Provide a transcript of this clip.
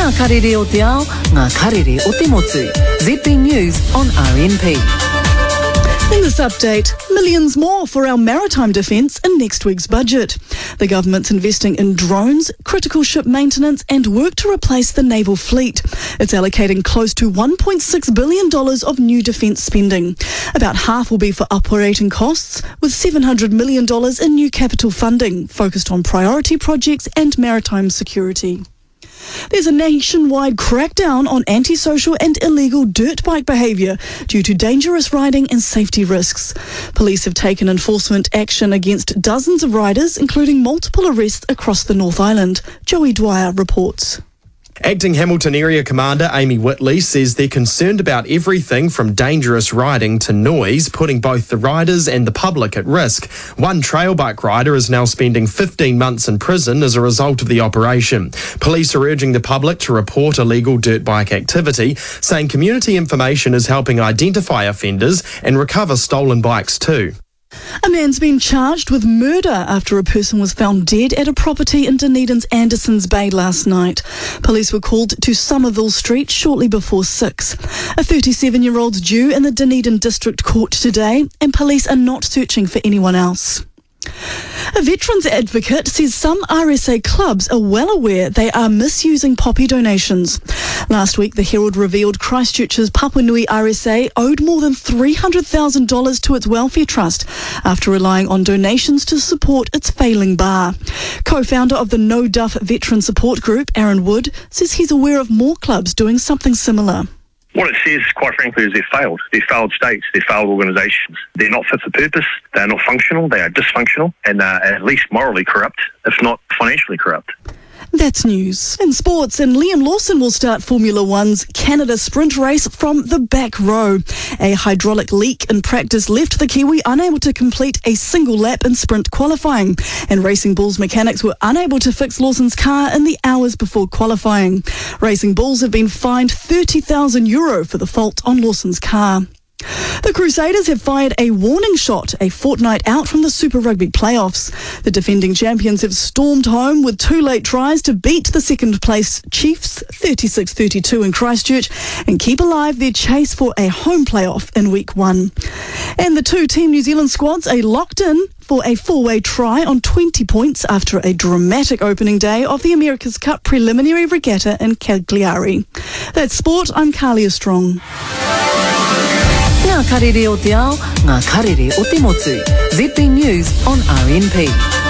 Ngā karere o te ao, ngā karere o te motu. ZB News on RNP. In this update, millions more for our maritime defence in next week's budget. The government's investing in drones, critical ship maintenance and work to replace the naval fleet. It's allocating close to $1.6 billion of new defence spending. About half will be for operating costs, with $700 million in new capital funding, focused on priority projects and maritime security. There's a nationwide crackdown on antisocial and illegal dirt bike behaviour due to dangerous riding and safety risks. Police have taken enforcement action against dozens of riders, including multiple arrests across the North Island. Joey Dwyer reports. Acting Hamilton Area Commander Amy Whitley says they're concerned about everything from dangerous riding to noise, putting both the riders and the public at risk. One trail bike rider is now spending 15 months in prison as a result of the operation. Police are urging the public to report illegal dirt bike activity, saying community information is helping identify offenders and recover stolen bikes too. A man's been charged with murder after a person was found dead at a property in Dunedin's Andersons Bay last night. Police were called to Somerville Street shortly before 6. A 37-year-old's due in the Dunedin District Court today, and police are not searching for anyone else. A veterans advocate says some RSA clubs are well aware they are misusing poppy donations. Last week, the Herald revealed Christchurch's Papanui RSA owed more than $300,000 to its welfare trust after relying on donations to support its failing bar. Co-founder of the No Duff Veteran Support Group, Aaron Wood, says he's aware of more clubs doing something similar. What it says, quite frankly, is they're failed. They're failed states. They're failed organisations. They're not fit for purpose. They're not functional. They are dysfunctional and are at least morally corrupt, if not financially corrupt. That's news. In sports, and Liam Lawson will start Formula One's Canada sprint race from the back row. A hydraulic leak in practice left the Kiwi unable to complete a single lap in sprint qualifying, and Racing Bulls mechanics were unable to fix Lawson's car in the hours before qualifying. Racing Bulls have been fined €30,000 for the fault on Lawson's car. The Crusaders have fired a warning shot a fortnight out from the Super Rugby playoffs. The defending champions have stormed home with 2 late tries to beat the second-place Chiefs 36-32 in Christchurch and keep alive their chase for a home playoff in Week 1. And the 2 Team New Zealand squads are locked in for a 4-way try on 20 points after a dramatic opening day of the America's Cup preliminary regatta in Cagliari. That's sport. I'm Carlia Strong. Ngā karere o te ao, ngā karere o te motu. ZB News on RNP.